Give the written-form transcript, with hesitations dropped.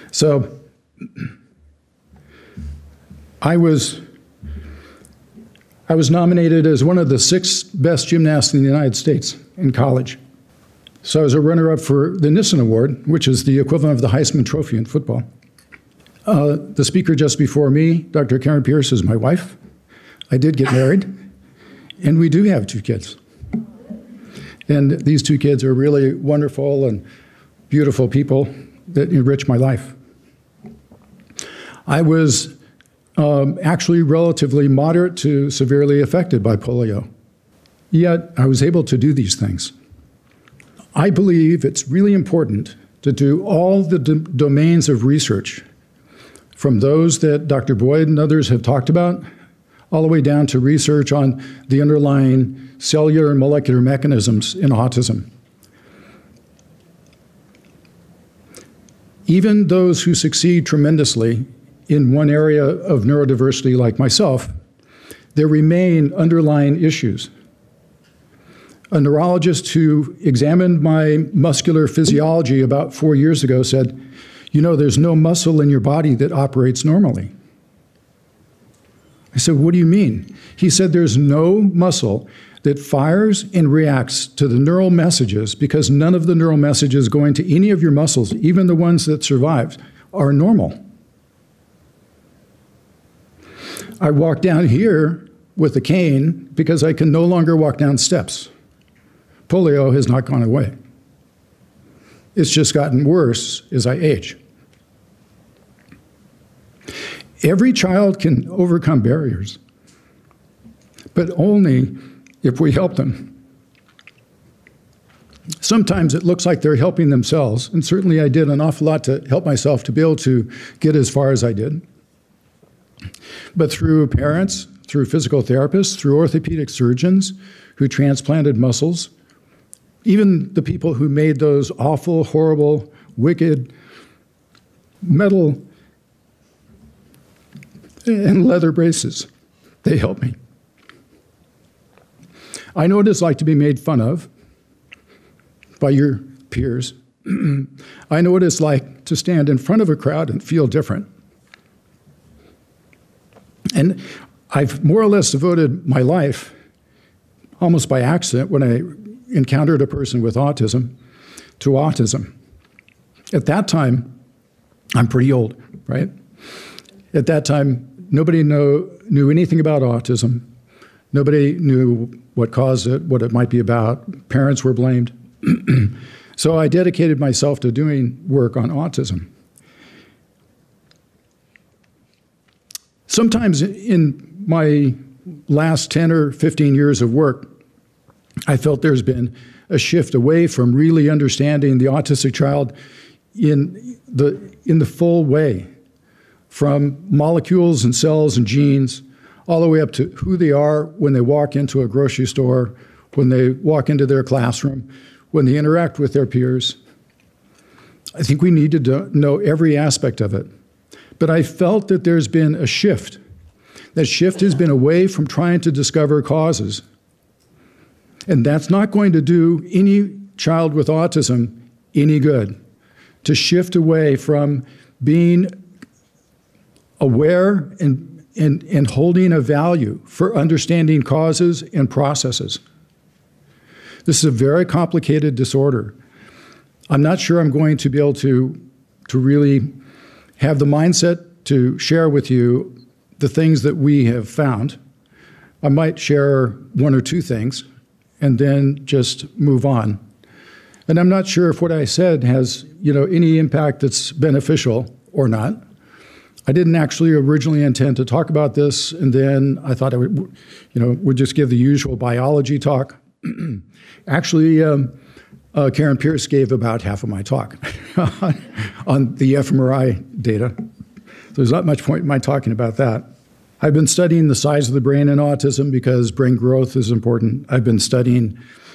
So I was nominated as one of the 6 best gymnasts in the United States in college. So I was a runner-up for the Nissen Award, which is the equivalent of the Heisman Trophy in football. The speaker just before me, Dr. Karen Pierce, is my wife. I did get married, and we do have 2 kids. And these 2 kids are really wonderful and beautiful people that enrich my life. I was actually relatively moderate to severely affected by polio. Yet I was able to do these things. I believe it's really important to do all the domains of research, from those that Dr. Boyd and others have talked about, all the way down to research on the underlying cellular and molecular mechanisms in autism. Even those who succeed tremendously in one area of neurodiversity, like myself, there remain underlying issues. A neurologist who examined my muscular physiology about 4 years ago said, "You know, there's no muscle in your body that operates normally." I said, "What do you mean?" He said, "There's no muscle that fires and reacts to the neural messages, because none of the neural messages going to any of your muscles, even the ones that survived, are normal." I walk down here with a cane because I can no longer walk down steps. Polio has not gone away. It's just gotten worse as I age. Every child can overcome barriers, but only if we help them. Sometimes it looks like they're helping themselves, and certainly I did an awful lot to help myself to be able to get as far as I did. But through parents, through physical therapists, through orthopedic surgeons who transplanted muscles, even the people who made those awful, horrible, wicked metal and leather braces, they helped me. I know what it's like to be made fun of by your peers. I know what it's like to stand in front of a crowd and feel different. And I've more or less devoted my life, almost by accident, when I encountered a person with autism, to autism. At that time, I'm pretty old, right? At that time, nobody knew anything about autism. Nobody knew what caused it, what it might be about. Parents were blamed. So I dedicated myself to doing work on autism. Sometimes in my last 10 or 15 years of work, I felt there's been a shift away from really understanding the autistic child in the full way, from molecules and cells and genes, all the way up to who they are when they walk into a grocery store, when they walk into their classroom, when they interact with their peers. I think we need to know every aspect of it. But I felt that there's been a shift. That shift has been away from trying to discover causes. And that's not going to do any child with autism any good, to shift away from being aware and holding a value for understanding causes and processes. This is a very complicated disorder. I'm not sure I'm going to be able to really have the mindset to share with you the things that we have found. I might share 1 or 2 things and then just move on. And I'm not sure if what I said has, any impact that's beneficial or not. I didn't actually originally intend to talk about this, and then I thought I would just give the usual biology talk. Actually, Karen Pierce gave about half of my talk on the fMRI data. So there's not much point in my talking about that. I've been studying the size of the brain in autism because brain growth is important. I've been studying